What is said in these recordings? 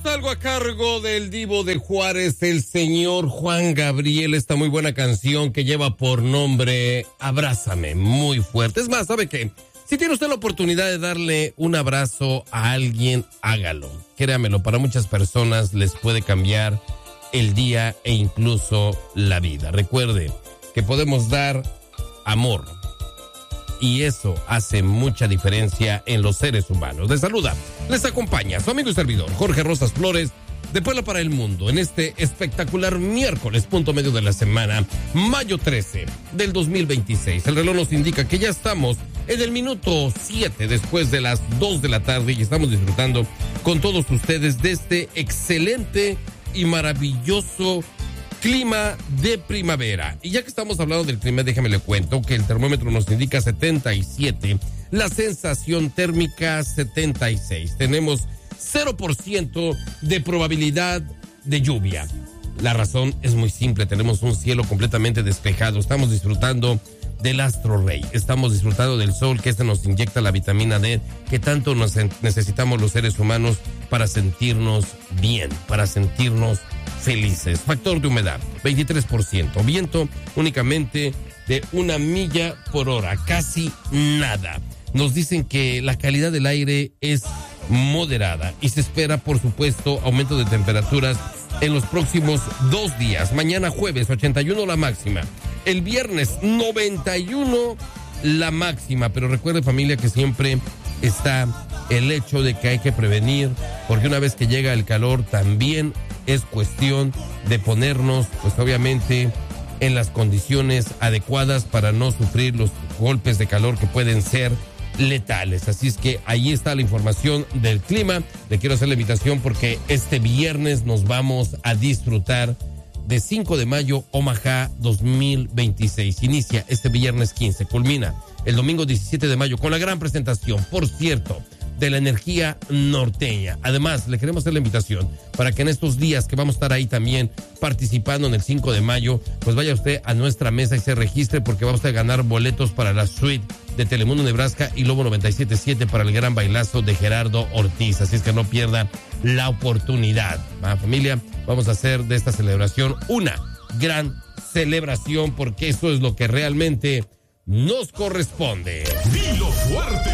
Algo a cargo del divo de Juárez, el señor Juan Gabriel, esta muy buena canción que lleva por nombre Abrázame, muy fuerte. Es más, ¿sabe qué? Si tiene usted la oportunidad de darle un abrazo a alguien, hágalo. Créamelo, para muchas personas les puede cambiar el día e incluso la vida. Recuerde que podemos dar amor y eso hace mucha diferencia en los seres humanos. Les saluda, les acompaña su amigo y servidor Jorge Rosas Flores, de Puebla para el Mundo, en este espectacular miércoles, punto medio de la semana, mayo 13 del 2026. El reloj nos indica que ya estamos en el minuto 7 después de las 2 de la tarde y estamos disfrutando con todos ustedes de este excelente y maravilloso clima de primavera. Y ya que estamos hablando del clima, déjame le cuento que el termómetro nos indica 77, la sensación térmica 76. Tenemos 0% de probabilidad de lluvia. La razón es muy simple, tenemos un cielo completamente despejado, estamos disfrutando del astro rey, estamos disfrutando del sol, que nos inyecta la vitamina D que tanto necesitamos los seres humanos para sentirnos bien, para sentirnos felices. Factor de humedad 23%, viento únicamente de 1 milla por hora, casi nada. Nos dicen que la calidad del aire es moderada y se espera, por supuesto, aumento de temperaturas en los próximos 2 días. Mañana jueves 81 la máxima, el viernes 91 la máxima, pero recuerde, familia, que siempre está el hecho de que hay que prevenir, porque una vez que llega el calor también es cuestión de ponernos, pues obviamente, en las condiciones adecuadas para no sufrir los golpes de calor que pueden ser letales. Así es que ahí está la información del clima. Le quiero hacer la invitación porque este viernes nos vamos a disfrutar de 5 de mayo, Omaha 2026. Inicia este viernes 15, culmina el domingo 17 de mayo con la gran presentación, por cierto, de la energía norteña. Además, le queremos hacer la invitación para que en estos días que vamos a estar ahí también participando en el 5 de mayo, pues vaya usted a nuestra mesa y se registre, porque vamos a ganar boletos para la suite de Telemundo Nebraska y Lobo 97.7 para el gran bailazo de Gerardo Ortiz. Así es que no pierda la oportunidad. Familia, vamos a hacer de esta celebración una gran celebración, porque eso es lo que realmente nos corresponde. ¡Dilo fuerte!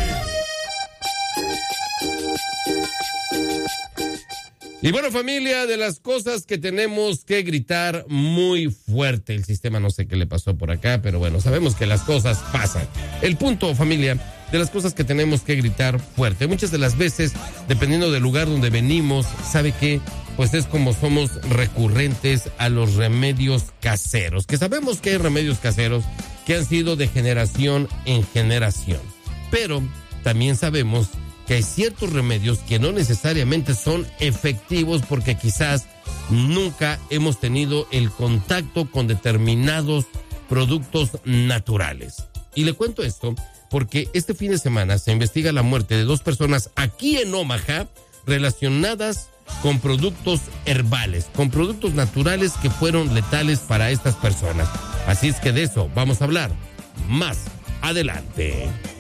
Y bueno, familia, de las cosas que tenemos que gritar muy fuerte, el sistema no sé qué le pasó por acá, pero bueno, sabemos que las cosas pasan. El punto, familia, de las cosas que tenemos que gritar fuerte. Muchas de las veces, dependiendo del lugar donde venimos, ¿sabe qué? Pues es como somos recurrentes a los remedios caseros, que sabemos que hay remedios caseros que han sido de generación en generación, pero también sabemos que hay ciertos remedios que no necesariamente son efectivos porque quizás nunca hemos tenido el contacto con determinados productos naturales. Y le cuento esto porque este fin de semana se investiga la muerte de 2 personas aquí en Omaha relacionadas con productos herbales, con productos naturales que fueron letales para estas personas. Así es que de eso vamos a hablar más adelante.